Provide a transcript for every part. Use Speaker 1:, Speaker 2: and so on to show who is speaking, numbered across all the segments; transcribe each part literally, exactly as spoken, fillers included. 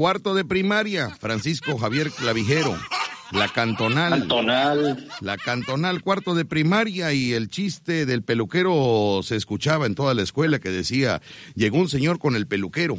Speaker 1: Cuarto de primaria, Francisco Javier Clavijero. La cantonal.
Speaker 2: Cantonal.
Speaker 1: La cantonal, cuarto de primaria, y el chiste del peluquero se escuchaba en toda la escuela que decía, llegó un señor con el peluquero.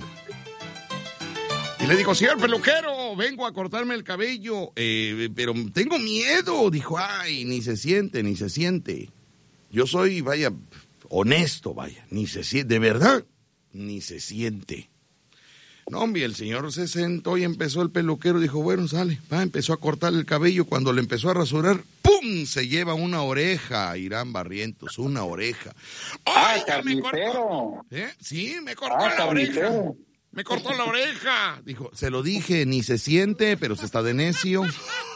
Speaker 1: Y le dijo, señor peluquero, vengo a cortarme el cabello, eh, pero tengo miedo. Dijo, ay, ni se siente, ni se siente. Yo soy, vaya, honesto, vaya, ni se siente, de verdad, ni se siente. No, hombre, el señor se sentó y empezó el peluquero, dijo, bueno, sale, va, empezó a cortar el cabello. Cuando le empezó a rasurar, ¡pum!, se lleva una oreja, Irán Barrientos, una oreja.
Speaker 2: ¡Ay, ah, carnicero!
Speaker 1: ¿Eh? Sí, me cortó
Speaker 2: ah,
Speaker 1: la
Speaker 2: carnicero.
Speaker 1: oreja. Me cortó la oreja. Dijo, se lo dije, ni se siente, pero se está de necio.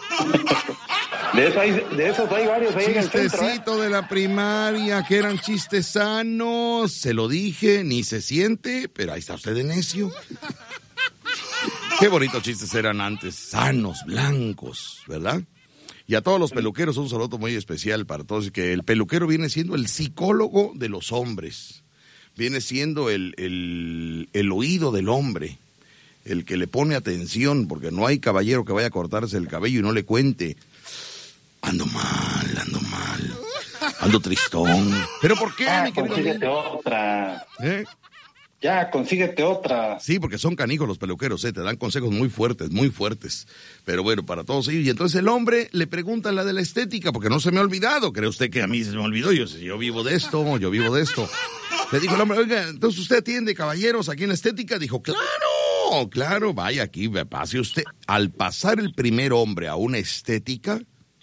Speaker 2: De, eso hay, de esos hay varios ahí en el centro, ¿eh?
Speaker 1: Chistecito de la primaria, que eran chistes sanos. Se lo dije, ni se siente, pero ahí está usted de necio. Qué bonitos chistes eran antes, sanos, blancos, ¿verdad? Y a todos los peluqueros un saludo muy especial para todos, que el peluquero viene siendo el psicólogo de los hombres. Viene siendo el, el, el oído del hombre, el que le pone atención, porque no hay caballero que vaya a cortarse el cabello y no le cuente, ando mal, ando mal, ando tristón. ¿Pero por qué,
Speaker 2: ah,
Speaker 1: mi querido?
Speaker 2: Consíguete otra.
Speaker 1: ¿Eh?
Speaker 2: Ya, consíguete otra.
Speaker 1: Sí, porque son canijos los peluqueros, ¿eh? Te dan consejos muy fuertes, muy fuertes. Pero bueno, para todos ellos. Y entonces el hombre le pregunta la de la estética, porque no se me ha olvidado. ¿Cree usted que a mí se me olvidó? Yo, yo vivo de esto, yo vivo de esto. Le dijo el hombre, oiga, entonces usted atiende caballeros aquí en la estética. Dijo, claro, claro, vaya aquí, pase usted. Al pasar el primer hombre a una estética,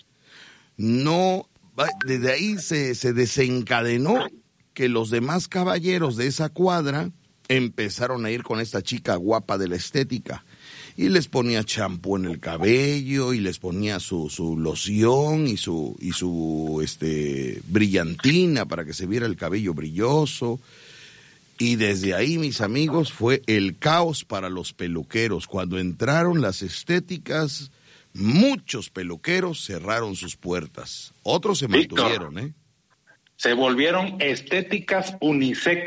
Speaker 1: no, desde ahí se, se desencadenó que los demás caballeros de esa cuadra empezaron a ir con esta chica guapa de la estética. Y les ponía champú en el cabello, y les ponía su, su loción y su, y su este, brillantina para que se viera el cabello brilloso. Y desde ahí, mis amigos, fue el caos para los peluqueros. Cuando entraron las estéticas, muchos peluqueros cerraron sus puertas. Otros se
Speaker 2: Víctor,
Speaker 1: mantuvieron, ¿eh?
Speaker 2: Se volvieron estéticas unisex.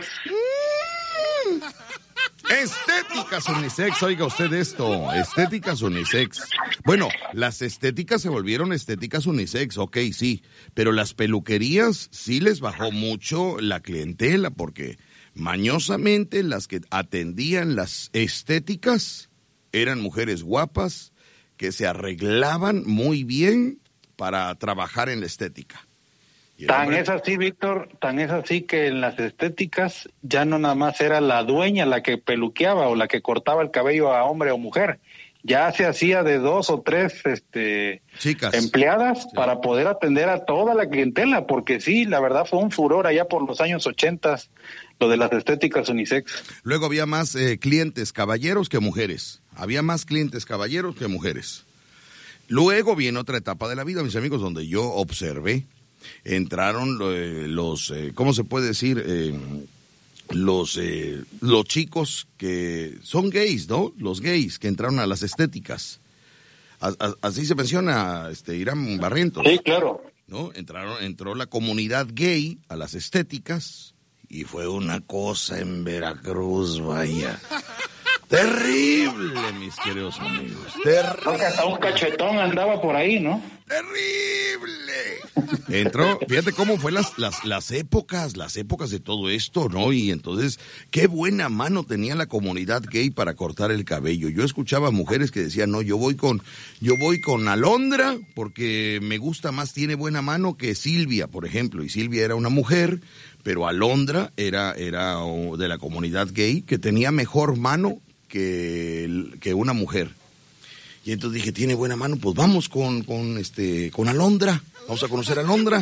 Speaker 1: Estéticas unisex, oiga usted esto, estéticas unisex. Bueno, las estéticas se volvieron estéticas unisex, ok, sí, pero las peluquerías sí les bajó mucho la clientela, porque mañosamente las que atendían las estéticas eran mujeres guapas que se arreglaban muy bien para trabajar en la estética.
Speaker 2: Tan
Speaker 1: hombre...
Speaker 2: es así, Víctor, tan es así que en las estéticas ya no nada más era la dueña la que peluqueaba o la que cortaba el cabello a hombre o mujer, ya se hacía de dos o tres este,
Speaker 1: chicas
Speaker 2: empleadas
Speaker 1: sí.
Speaker 2: para poder atender a toda la clientela, porque sí, la verdad fue un furor allá por los años ochentas, lo de las estéticas unisex.
Speaker 1: Luego había más eh, clientes caballeros que mujeres, había más clientes caballeros que mujeres. Luego viene otra etapa de la vida, mis amigos, donde yo observé. Entraron eh, los, eh, ¿cómo se puede decir? Eh, los, eh, los chicos que son gays, ¿no? Los gays que entraron a las estéticas. A, a, así se menciona, este, Irán Barrientos.
Speaker 2: Sí, claro.
Speaker 1: ¿No? Entraron, entró la comunidad gay a las estéticas y fue una cosa en Veracruz, vaya. Terrible, mis queridos amigos. Terrible.
Speaker 2: Hasta un cachetón andaba por ahí, ¿no?
Speaker 1: Terrible. Entró, fíjate cómo fue las, las, las épocas, las épocas de todo esto, ¿no? Y entonces, qué buena mano tenía la comunidad gay para cortar el cabello. Yo escuchaba mujeres que decían, no, yo voy con, yo voy con Alondra porque me gusta más, tiene buena mano que Silvia, por ejemplo. Y Silvia era una mujer, pero Alondra era, era de la comunidad gay que tenía mejor mano que, que una mujer. Y entonces dije, tiene buena mano, pues vamos con, con este, con Alondra, vamos a conocer a Alondra.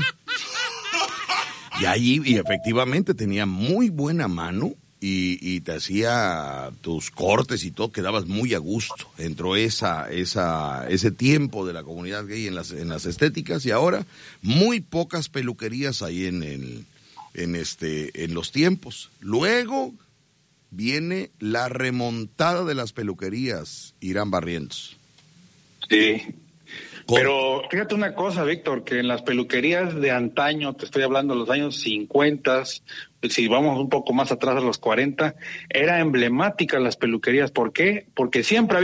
Speaker 1: Y ahí, y efectivamente tenía muy buena mano y, y te hacía tus cortes y todo, quedabas muy a gusto. Entró esa, esa, ese tiempo de la comunidad gay en las, en las estéticas, y ahora muy pocas peluquerías ahí en el, en este, en los tiempos. Luego viene la remontada de las peluquerías, Irán Barrientos.
Speaker 2: Sí, pero fíjate una cosa, Víctor, que en las peluquerías de antaño, te estoy hablando de los años cincuenta, si vamos un poco más atrás a los cuarenta, era emblemática las peluquerías. ¿Por qué? Porque siempre había